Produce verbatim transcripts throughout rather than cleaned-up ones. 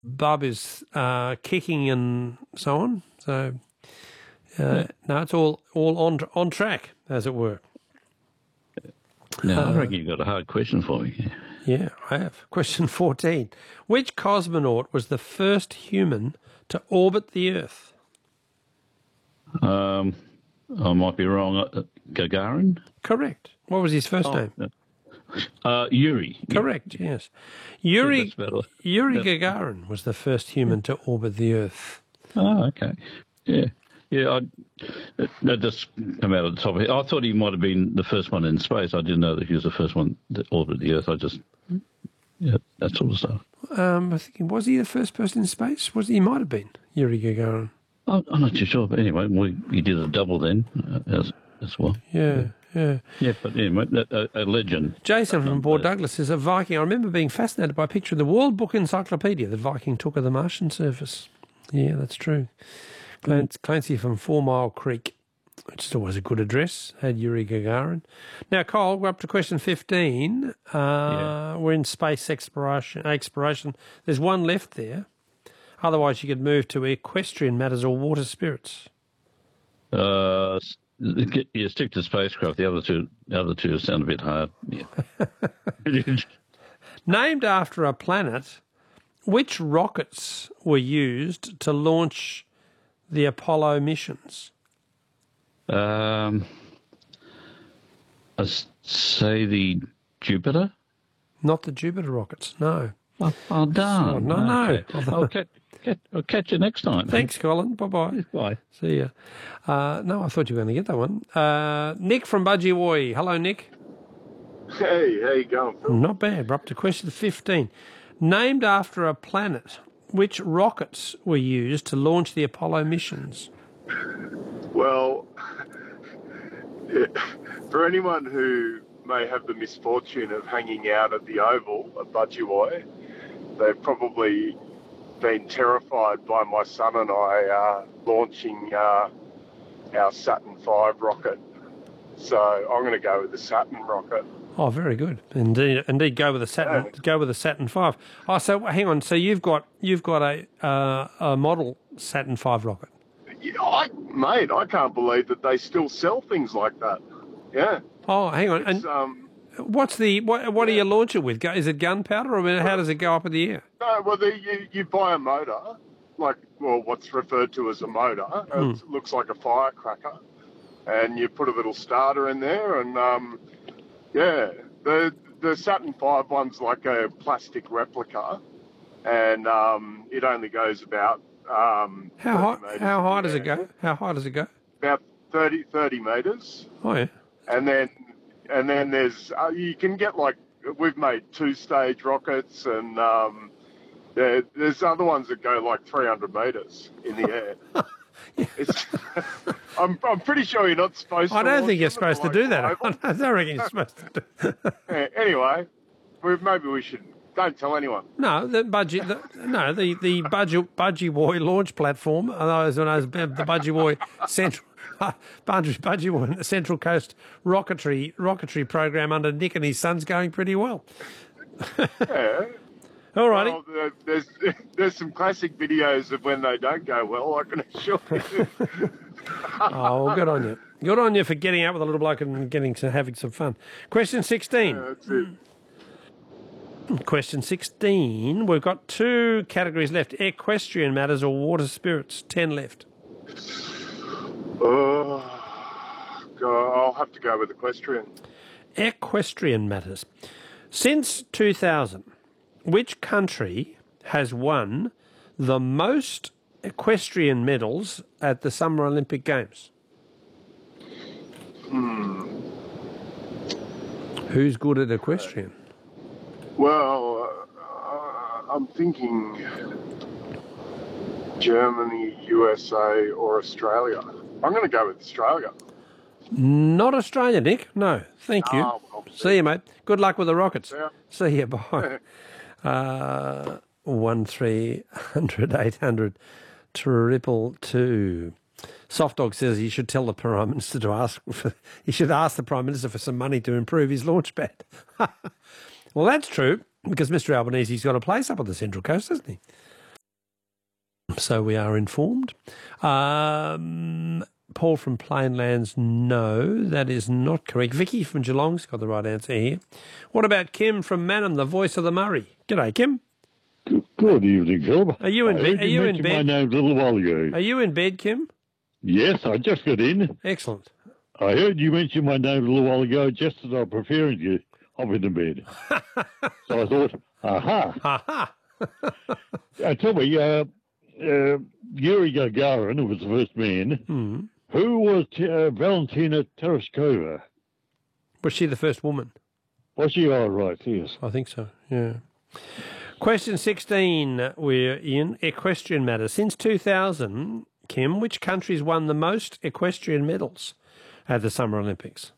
Bub is uh, kicking and so on. So, uh, yeah. no, it's all all on on track, as it were. Now, Uh, I reckon you've got a hard question for me. Yeah, I have. Question fourteen. Which cosmonaut was the first human to orbit the Earth? Um, I might be wrong. Uh, Gagarin? Correct. What was his first oh, name? No. Uh, Yuri. Correct, yes. Yuri, yeah, Yuri yeah. Gagarin was the first human to orbit the Earth. Oh, okay. Yeah. Yeah, I, that just come out of the top of it. I thought he might have been the first one in space. I didn't know that he was the first one that orbited the Earth. I just, yeah, that sort of stuff. Um, I think, was he the first person in space? Was he? He might have been, Yuri Gagarin. I'm, I'm not too sure, but anyway, we, he did a double then uh, as, as well. Yeah. yeah. Yeah, yeah, but anyway, a, a legend. Jason from Port Douglas is a Viking. I remember being fascinated by a picture in the World Book Encyclopedia that Viking took of the Martian surface. Yeah, that's true. Clancy, Clancy from Four Mile Creek, which is always a good address, had Yuri Gagarin. Now, Cole, we're up to question fifteen. Uh, yeah. We're in space exploration. Exploration. There's one left there. Otherwise, you could move to equestrian matters or water spirits. Uh. You stick to spacecraft. The other two, the other two sound a bit hard. Yeah. Named after a planet, which rockets were used to launch the Apollo missions? Um, I say the Jupiter. Not the Jupiter rockets. No. Oh, oh darn! Oh, no, okay. no. I'll, catch, catch, I'll catch you next time. Thanks, Colin. Bye-bye. Bye. See ya. Uh, no, I thought you were going to get that one. Uh, Nick from Budgie. Hello, Nick. Hey, how you going, Phil? Not bad. We're up to question fifteen. Named after a planet, which rockets were used to launch the Apollo missions? Well, for anyone who may have the misfortune of hanging out at the Oval at Budgie, they've probably been terrified by my son and I uh, launching uh, our Saturn five rocket. So I'm going to go with the Saturn rocket. Oh, very good. Indeed, indeed. Go with the Saturn. Yeah. Go with the Saturn five. Oh, so hang on. So you've got you've got a uh, a model Saturn five rocket. Yeah, I, mate, I can't believe that they still sell things like that. Yeah. Oh, hang on. It's, and um, what's the what? What yeah. do you launch it with? Is it gunpowder, or how does it go up in the air? No, well, the, you you buy a motor, like well, what's referred to as a motor. Mm. It looks like a firecracker, and you put a little starter in there, and um, yeah, the the Saturn five one's like a plastic replica, and um, it only goes about um, how high? How high does it go? How high does it go? About thirty, thirty meters. Oh yeah. And then and then there's uh, you can get like we've made two stage rockets, and um, there, there's other ones that go like three hundred meters in the air. It's, I'm, I'm pretty sure you're not supposed to. I don't think you're supposed to like do that. I don't reckon you're supposed to do that. Anyway, we, maybe we should. Don't tell anyone. No, the budgie. The, no, the the budgie budgie boy launch platform. Otherwise known as the budgie boy central budgie budgie boy the Central Coast rocketry rocketry program under Nick and his son's going pretty well. Yeah. All righty. Well, there's there's some classic videos of when they don't go well, I can assure you. Oh, well, good on you. Good on you for getting out with a little bloke and getting to having some fun. Question sixteen. Yeah, that's it. Question sixteen. We've got two categories left: equestrian matters or water spirits. Ten left. Oh, God, I'll have to go with equestrian. Equestrian matters. Since two thousand, which country has won the most equestrian medals at the Summer Olympic Games? Hmm. Who's good at equestrian? Well, uh, I'm thinking Germany, U S A, or Australia. I'm going to go with Australia. Not Australia, Nick. No, thank you. Oh, well, see you, mate. Good luck with the Rockets. Yeah. See you. Bye. uh, one three hundred eight hundred triple two. Soft Dog says he should tell the Prime Minister to ask for. He should ask the Prime Minister for some money to improve his launch pad. Well, that's true because Mister Albanese's got a place up on the Central Coast, hasn't he? So we are informed. Um, Paul from Plainlands, no, that is not correct. Vicky from Geelong's got the right answer here. What about Kim from Mannum, the voice of the Murray? G'day, Kim. Good evening, Phil. Are you in I bed? heard Are you in mention bed? my name a little while ago. Are you in bed, Kim? Yes, I just got in. Excellent. I heard you mention my name a little while ago, just as I'm preparing to hop into bed. So I thought, aha. Aha. Uh, tell me, uh, uh, Yuri Gagarin, who was the first man, Mm. who was uh, Valentina Tereshkova? Was she the first woman? Was she all right? Yes. I think so, yeah. Question sixteen, we're in equestrian matters. Since two thousand, Kim, which countries won the most equestrian medals at the Summer Olympics?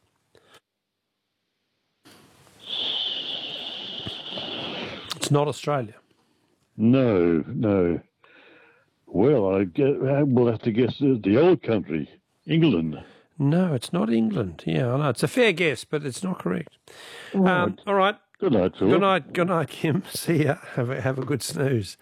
It's not Australia. No, no. Well, I get, we'll have to guess the, the old country, England. No, it's not England. Yeah, I know. It's a fair guess, but it's not correct. Right. Um, all right. Good night, Phil. Good night, good night, Kim. See ya. Have a, have a good snooze.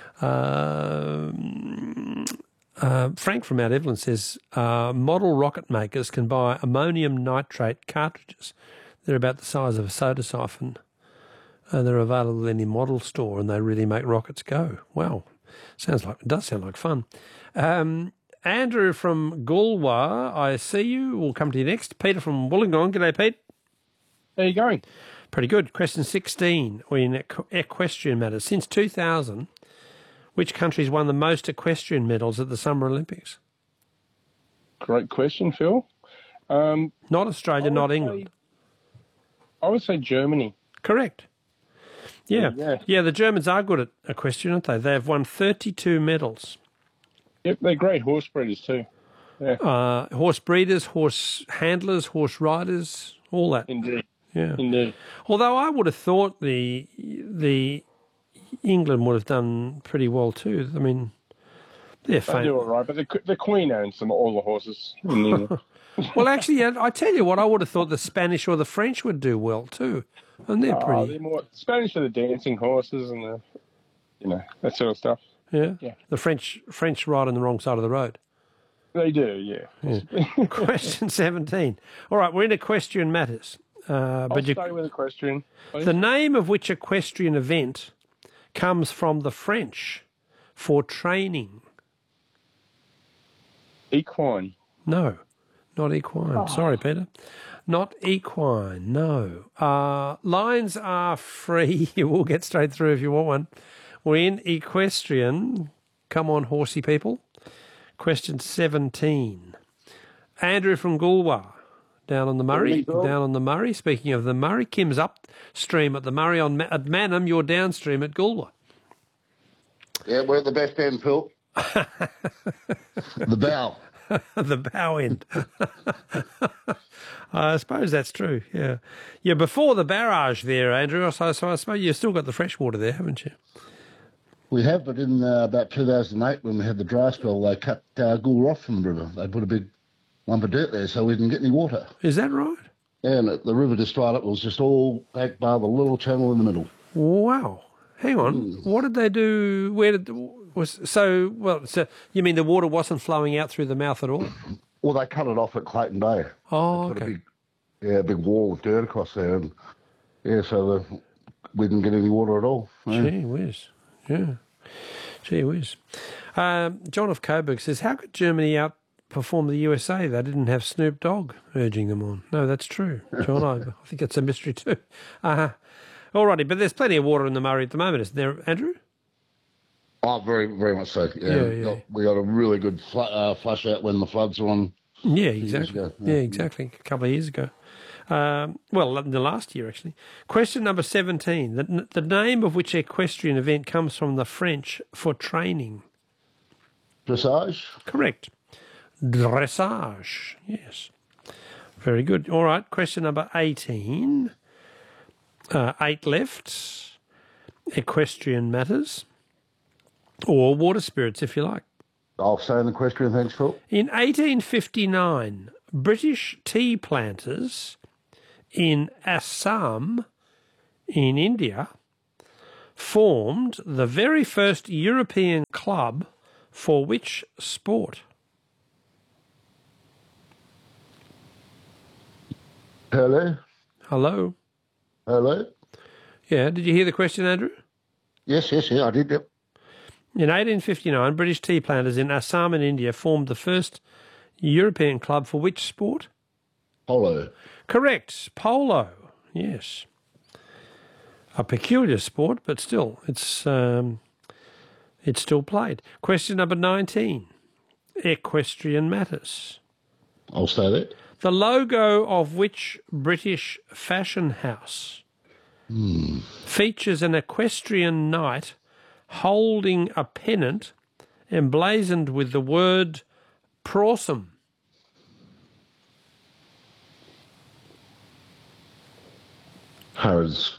Um, uh, Frank from Mount Evelyn says uh, model rocket makers can buy ammonium nitrate cartridges. They're about the size of a soda siphon. Uh, they're available in any model store, and they really make rockets go. Wow, sounds like it does sound like fun. Um, Andrew from Galway, I see you. We'll come to you next. Peter from Wollongong. G'day, Pete. How are you going? Pretty good. Question sixteen. We're in equ- equestrian matters. Since two thousand, which countries won the most equestrian medals at the Summer Olympics? Great question, Phil. Um, Not Australia, not say- England. I would say Germany. Correct. Yeah. Yeah. Yeah, the Germans are good at equestrian, aren't they? They have won thirty-two medals. Yep, they're great horse breeders too. Uh, horse breeders, horse handlers, horse riders, all that. Indeed. Yeah. Indeed. Although I would have thought the the England would have done pretty well too. I mean, they're They do all famous. right, but the, the Queen owns them, all the horses in England. Well, actually, yeah, I tell you what, I would have thought the Spanish or the French would do well too, and they're Oh, pretty. they're more Spanish are the dancing horses and the, you know, that sort of stuff. Yeah. Yeah. The French French ride on the wrong side of the road. They do, yeah. Question seventeen. All right, we're in equestrian matters. Uh, I'll but you, stay with equestrian. please. the name of which equestrian event comes from the French for training? Equine. No, not equine. Sorry, Peter. Not equine, no. Uh, lines are free. You will get straight through if you want one. We're in equestrian. Come on, horsey people. Question seventeen. Andrew from Galway, down on the Murray. Down on the Murray. Speaking of the Murray, Kim's upstream at the Murray on Ma- at Mannum. You're downstream at Galway. Yeah, we're at the best end, Phil. The bow. The bow end. I suppose that's true, yeah. Yeah, before the barrage there, Andrew, so, so I suppose you've still got the fresh water there, haven't you? We have, but in uh, about two thousand eight, when we had the dry spell, they cut uh, Goulra off from the river. They put a big lump of dirt there so we didn't get any water. Is that right? And the the river just dried up. It was just all back bar the little channel in the middle. Wow. Hang on. What did they do? Where did was so? Well, so you mean the water wasn't flowing out through the mouth at all? Well, they cut it off at Clayton Bay. Oh, Put a okay. big, yeah, a big wall of dirt across there, and yeah, so the, we didn't get any water at all. Yeah. Gee whiz. Yeah. Gee whiz. Um, John of Coburg says, how could Germany outperform the U S A? They didn't have Snoop Dogg urging them on. No, that's true. John, I, I think it's a mystery too. Uh-huh. All righty, but there's plenty of water in the Murray at the moment, isn't there, Andrew? Oh, very, very much so. Yeah, Yeah, we, yeah. Got, we got a really good fl- uh, flush out when the floods were on. Yeah, years exactly. ago, Yeah, yeah. exactly. A couple of years ago. Um, well, in the last year, actually. Question number seventeen. The, the name of which equestrian event comes from the French for training? Dressage. Correct. Dressage. Yes. Very good. All right. Question number eighteen. Uh, eight left. Equestrian matters. Or water spirits, if you like. I'll stay in the equestrian, thanks, Phil. In eighteen fifty-nine, British tea planters in Assam, in India, formed the very first European club for which sport? Hello? Hello? Hello? Yeah, did you hear the question, Andrew? Yes, yes, yeah, I did, yep. In eighteen fifty-nine, British tea planters in Assam in India formed the first European club for which sport? Polo. Correct. Polo. Yes. A peculiar sport, but still, it's um, it's still played. Question number nineteen. Equestrian matters. I'll say that. The logo of which British fashion house Hmm. features an equestrian knight holding a pennant emblazoned with the word Prorsum? Harrods.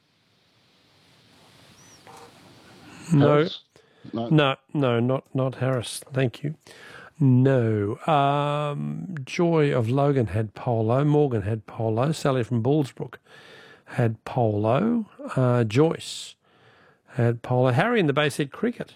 No, Harrods? No. no, no, not not Harris. Thank you. No. Um, Joy of Logan had polo. Morgan had polo. Sally from Bullsbrook had polo. Uh, Joyce had polo. Harry in the Bay said cricket.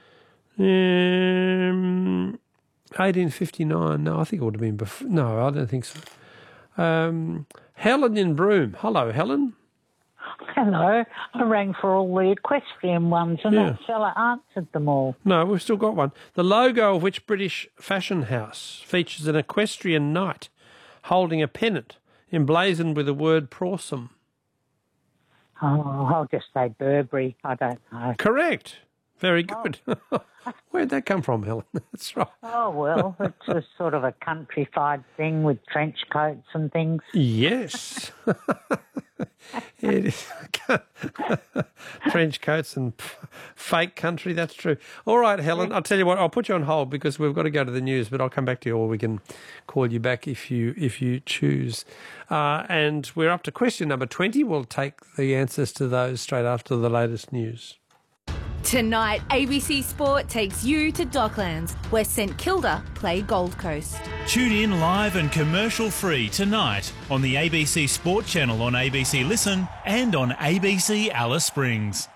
Um, eighteen fifty-nine. No, I think it would have been before. No, I don't think so. Um, Helen in Broome. Hello, Helen. Hello. I rang for all the equestrian ones and Yeah. that fella answered them all. No, we've still got one. The logo of which British fashion house features an equestrian knight holding a pennant emblazoned with the word Prorsum? Oh, I'll just say Burberry. I don't know. Correct. Very good. Where'd that come from, Helen? That's right. Oh, well, it's a sort of a countrified thing with trench coats and things. Yes. It is. Trench coats and f- fake country, that's true. All right, Helen, I'll tell you what, I'll put you on hold because we've got to go to the news, but I'll come back to you or we can call you back if you if you choose. Uh, and we're up to question number twenty. We'll take the answers to those straight after the latest news. Tonight, A B C Sport takes you to Docklands, where St Kilda play Gold Coast. Tune in live and commercial-free tonight on the A B C Sport channel on A B C Listen and on A B C Alice Springs.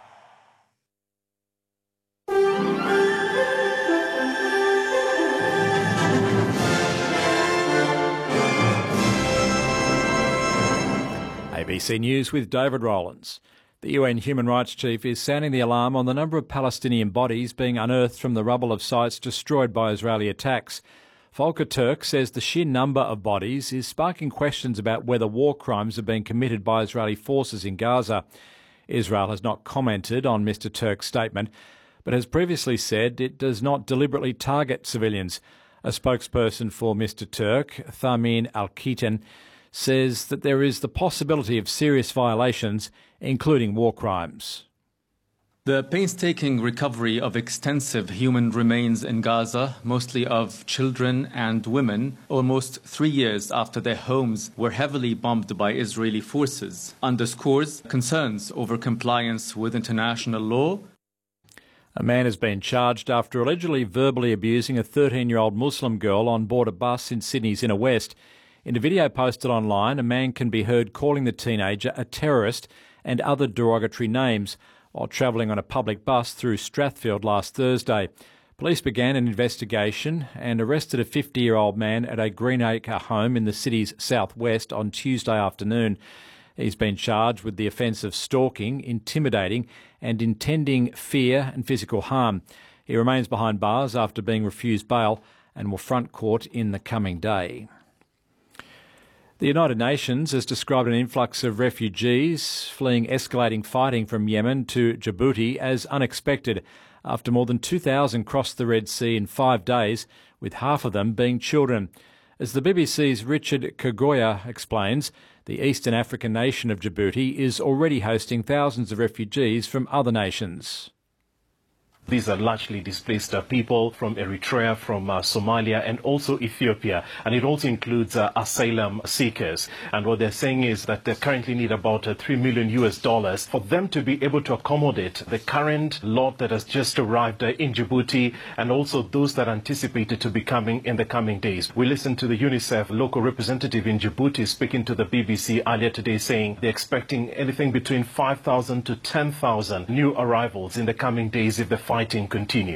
A B C News with David Rowlands. The U N Human Rights Chief is sounding the alarm on the number of Palestinian bodies being unearthed from the rubble of sites destroyed by Israeli attacks. Volker Turk says the sheer number of bodies is sparking questions about whether war crimes are being committed by Israeli forces in Gaza. Israel has not commented on Mister Turk's statement, but has previously said it does not deliberately target civilians. A spokesperson for Mister Turk, Thamin Al-Khitan, says that there is the possibility of serious violations, including war crimes. The painstaking recovery of extensive human remains in Gaza, mostly of children and women, almost three years after their homes were heavily bombed by Israeli forces, underscores concerns over compliance with international law. A man has been charged after allegedly verbally abusing a thirteen-year-old Muslim girl on board a bus in Sydney's Inner West. In a video posted online, a man can be heard calling the teenager a terrorist and other derogatory names while travelling on a public bus through Strathfield last Thursday. Police began an investigation and arrested a fifty-year-old man at a Greenacre home in the city's southwest on Tuesday afternoon. He's been charged with the offence of stalking, intimidating and intending fear and physical harm. He remains behind bars after being refused bail and will front court in the coming day. The United Nations has described an influx of refugees fleeing escalating fighting from Yemen to Djibouti as unexpected after more than two thousand crossed the Red Sea in five days, with half of them being children. As the B B C's Richard Kagoya explains, the eastern African nation of Djibouti is already hosting thousands of refugees from other nations. These are largely displaced uh, people from Eritrea, from uh, Somalia and also Ethiopia. And it also includes uh, asylum seekers. And what they're saying is that they currently need about uh, three million U S dollars for them to be able to accommodate the current lot that has just arrived uh, in Djibouti and also those that are anticipated to be coming in the coming days. We listened to the UNICEF local representative in Djibouti speaking to the B B C earlier today saying they're expecting anything between five thousand to ten thousand new arrivals in the coming days if the fighting continues.